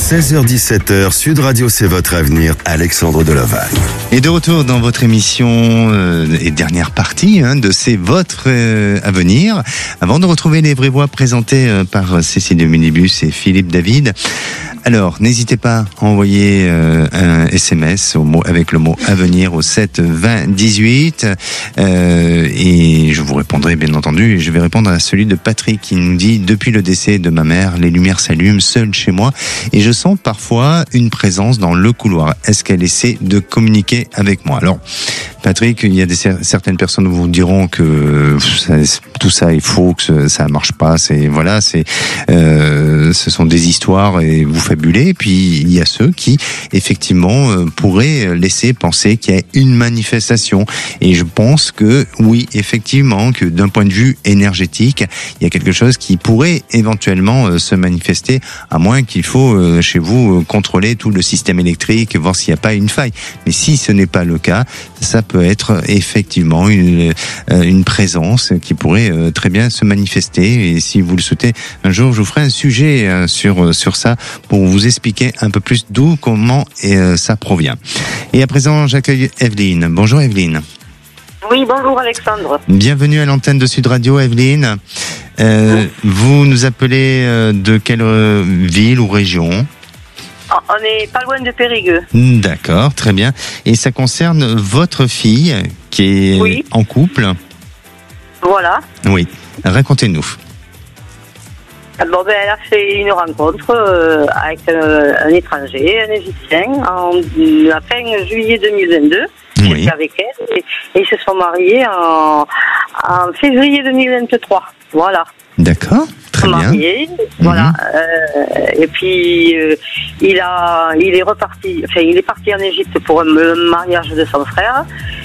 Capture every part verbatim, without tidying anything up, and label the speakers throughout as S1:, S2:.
S1: seize heures dix-sept heures, Sud Radio, c'est votre avenir, Alexandre Delovac.
S2: Et de retour dans votre émission euh, et dernière partie hein, de C'est votre euh, avenir. Avant de retrouver les vraies voix présentées euh, par Cécile de Minibus et Philippe David. Alors, n'hésitez pas à envoyer euh, un S M S au mot, avec le mot avenir au sept vingt dix-huit euh, et je vous répondrai bien entendu. Et je vais répondre à celui de Patrick qui nous dit: depuis le décès de ma mère, les lumières s'allument seul chez moi et je sens parfois une présence dans le couloir. Est-ce qu'elle essaie de communiquer avec moi? Alors, Patrick, il y a des, certaines personnes vous diront que ça, tout ça est faux, que ça marche pas. C'est voilà, c'est euh, ce sont des histoires et vous fabulez. Puis il y a ceux qui effectivement euh, pourraient laisser penser qu'il y a une manifestation. Et je pense que oui, effectivement, que d'un point de vue énergétique, il y a quelque chose qui pourrait éventuellement euh, se manifester, à moins qu'il faut euh, chez vous euh, contrôler tout le système électrique, voir s'il n'y a pas une faille. Mais si ce n'est pas le cas, ça peut être effectivement une, euh, une présence qui pourrait euh, très bien se manifester. Et si vous le souhaitez, un jour, je vous ferai un sujet euh, sur sur ça pour vous expliquer un peu plus d'où, comment et euh, ça provient. Et à présent, j'accueille Evelyne. Bonjour Evelyne.
S3: Oui, bonjour Alexandre.
S2: Bienvenue à l'antenne de Sud Radio, Evelyne. Euh, oui. Vous nous appelez euh, de quelle euh, ville ou région ?
S3: On n'est pas loin de Périgueux.
S2: D'accord, très bien. Et ça concerne votre fille qui est oui. en couple.
S3: Voilà.
S2: Oui, racontez-nous.
S3: Bon, ben, elle a fait une rencontre euh, avec euh, un étranger, un Égyptien, en la fin juillet deux mille vingt-deux.
S2: Oui.
S3: J'étais avec elle et, et ils se sont mariés en, en février deux mille vingt-trois. Voilà.
S2: D'accord, très bien.
S3: Marié, voilà. Mm-hmm. Euh, et puis euh, il a, il est reparti. Enfin, il est parti en Égypte pour le mariage de son frère.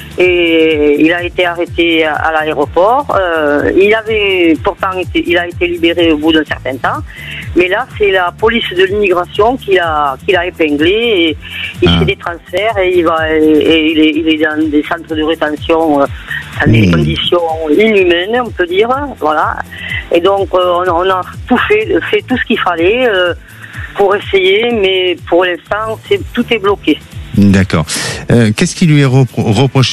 S3: Et il a été arrêté à l'aéroport. Euh, il avait pourtant été, il a été libéré au bout d'un certain temps. Mais là, c'est la police de l'immigration qui l'a, qui l'a épinglé. Et il ah. fait des transferts et il va, et, et il, est, il est dans des centres de rétention dans des mmh. conditions inhumaines, on peut dire. Voilà. Et donc, euh, on, on a tout fait, fait tout ce qu'il fallait euh, pour essayer, mais pour l'instant, c'est, tout est bloqué.
S2: D'accord. Euh, qu'est-ce qui lui est repro- reproché ?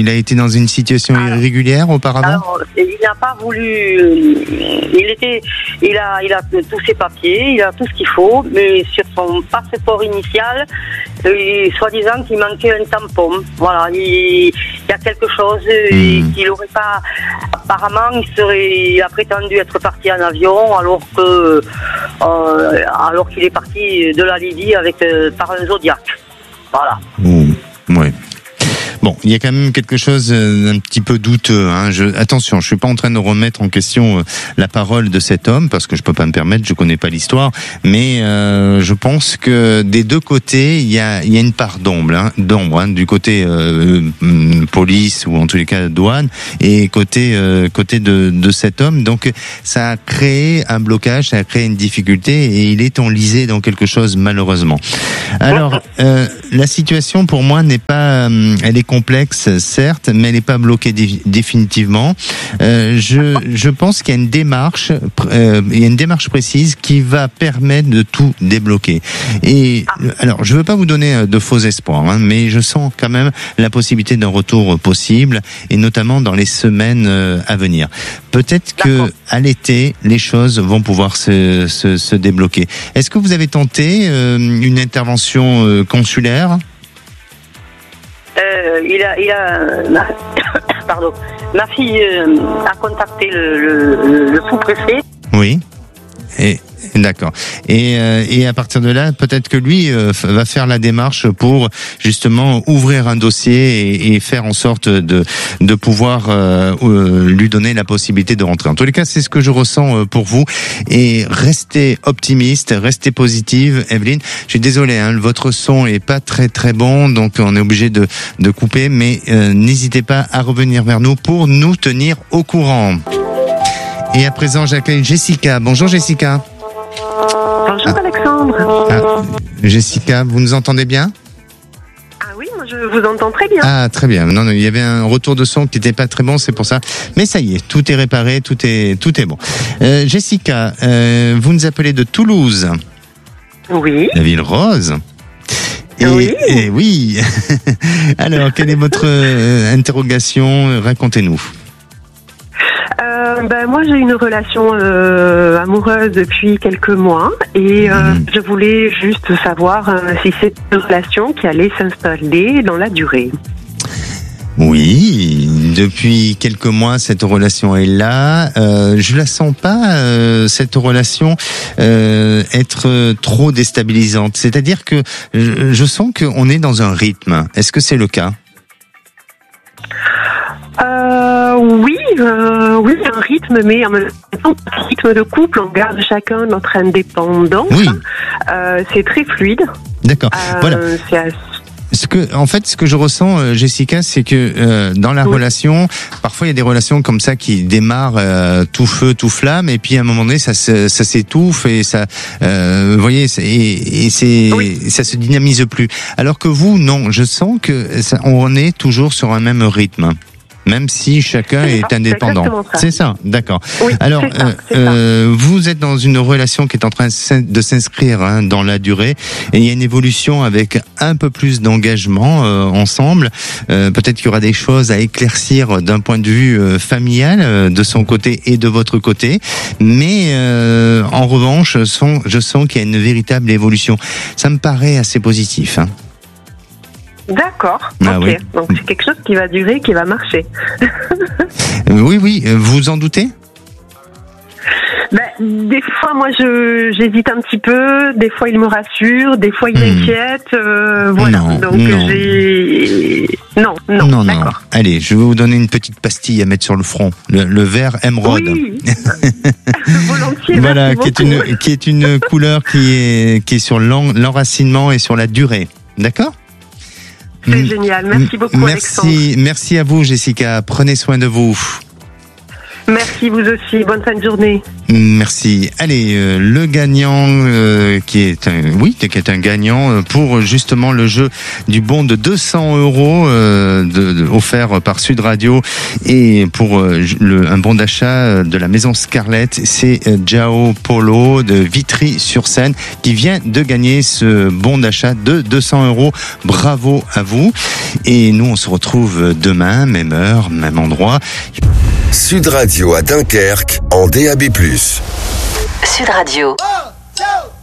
S2: Il a été dans une situation alors, irrégulière auparavant ?
S3: Alors, il n'a pas voulu. Il était, il a, il a tous ses papiers, il a tout ce qu'il faut, mais sur son passeport initial, euh, soi-disant qu'il manquait un tampon. Voilà, il, il y a quelque chose mmh. qu'il n'aurait pas. Apparemment, il serait, il a prétendu être parti en avion, alors que, euh, alors qu'il est parti de la Libye avec euh, par un Zodiac. Voilà.
S2: Mmh, ouais. Bon, il y a quand même quelque chose d'un petit peu douteux. Hein. Je, attention, je suis pas en train de remettre en question la parole de cet homme parce que je peux pas me permettre, je connais pas l'histoire. Mais euh, je pense que des deux côtés, il y a, il y a une part d'ombre, hein, d'ombre, hein, du côté euh, police ou en tous les cas douane et côté euh, côté de, de cet homme. Donc ça a créé un blocage, ça a créé une difficulté et il est enlisé dans quelque chose malheureusement. Alors euh, la situation pour moi n'est pas, elle est complexe, certes, mais elle n'est pas bloquée dé- définitivement. Euh, je, je pense qu'il y a une démarche, euh, il y a une démarche précise qui va permettre de tout débloquer. Et alors, je veux pas vous donner de faux espoirs, hein, mais je sens quand même la possibilité d'un retour possible, et notamment dans les semaines euh, à venir. Peut-être que à l'été, les choses vont pouvoir se, se, se débloquer. Est-ce que vous avez tenté euh, une intervention euh, consulaire ?
S3: Euh, il a, il a, ma, pardon, ma fille euh, a contacté le, le, le sous-préfet.
S2: Oui. Et d'accord. Et, euh, et à partir de là, peut-être que lui euh, va faire la démarche pour justement ouvrir un dossier et, et faire en sorte de de pouvoir euh, euh, lui donner la possibilité de rentrer. En tous les cas, c'est ce que je ressens pour vous. Et restez optimiste, restez positive, Evelyne. Je suis désolé, hein, votre son est pas très très bon, donc on est obligé de de couper. Mais euh, n'hésitez pas à revenir vers nous pour nous tenir au courant. Et à présent, j'accueille Jessica. Bonjour Jessica.
S4: Bonjour Alexandre.
S2: Ah, Jessica, vous nous entendez bien ?
S4: Ah oui, moi je vous entends très bien.
S2: Ah très bien. Non, non, il y avait un retour de son qui n'était pas très bon, c'est pour ça. Mais ça y est, tout est réparé, tout est tout est bon. Euh, Jessica, euh, vous nous appelez de Toulouse.
S4: Oui.
S2: La ville rose. Et
S4: oui.
S2: Et oui. Alors, quelle est votre euh, interrogation? Racontez-nous.
S4: Euh, ben, moi, j'ai une relation euh, amoureuse depuis quelques mois et euh, mmh. je voulais juste savoir euh, si c'est une relation qui allait s'installer dans la durée.
S2: Oui, depuis quelques mois, cette relation est là. Euh, je la sens pas, euh, cette relation, euh, être trop déstabilisante. C'est-à-dire que je, je sens qu'on est dans un rythme. Est-ce que c'est le cas ?
S4: Euh, oui, euh, oui, un rythme, mais en même temps, un rythme de couple, on garde chacun notre indépendance.
S2: Oui.
S4: Euh, c'est très fluide.
S2: D'accord.
S4: Euh,
S2: voilà.
S4: C'est assez...
S2: Ce que, en fait, ce que je ressens, euh, Jessica, c'est que euh, dans la oui. relation, parfois il y a des relations comme ça qui démarrent euh, tout feu, tout flamme, et puis à un moment donné, ça, se, ça s'étouffe et ça, euh, vous voyez, et, et c'est, oui. ça se dynamise plus. Alors que vous, non, je sens que ça, on est toujours sur un même rythme. Même si chacun c'est est ça, indépendant.
S4: C'est,
S2: c'est ça, d'accord.
S4: Oui,
S2: alors,
S4: c'est ça,
S2: euh,
S4: c'est
S2: euh, vous êtes dans une relation qui est en train de s'inscrire hein, dans la durée, et il y a une évolution avec un peu plus d'engagement euh, ensemble. Euh, peut-être qu'il y aura des choses à éclaircir d'un point de vue euh, familial, euh, de son côté et de votre côté. Mais euh, en revanche, son, je sens qu'il y a une véritable évolution. Ça me paraît assez positif. Hein.
S4: D'accord,
S2: ah,
S4: ok.
S2: Oui.
S4: Donc c'est quelque chose qui va durer, qui va marcher.
S2: oui, oui, vous en doutez ?
S4: Ben, des fois, moi, je j'hésite un petit peu. Des fois, il me rassure. Des fois, il m'inquiète. Mmh. Euh, voilà.
S2: Non,
S4: Donc,
S2: non.
S4: j'ai... Non, non,
S2: non,
S4: d'accord.
S2: Non. Allez, je vais vous donner une petite pastille à mettre sur le front. Le, le vert émeraude.
S4: Oui. Volontiers.
S2: Voilà,
S4: qui
S2: est une qui est une couleur qui est qui est sur l'en, l'enracinement et sur la durée. D'accord ?
S4: C'est génial. Merci beaucoup,
S2: merci,
S4: Alexandre.
S2: Merci à vous, Jessica. Prenez soin de vous.
S4: Merci, vous aussi. Bonne fin de journée.
S2: Merci. Allez, euh, le gagnant euh, qui est un, oui, qui est un gagnant pour justement le jeu du bon de deux cents euros euh, de, de, offert par Sud Radio et pour euh, le, un bon d'achat de la maison Scarlett, c'est euh, Jao Polo de Vitry-sur-Seine qui vient de gagner ce bon d'achat de deux cents euros. Bravo à vous. Et nous, on se retrouve demain, même heure, même endroit.
S1: Sud Radio à Dunkerque en D A B plus.
S5: Sud Radio.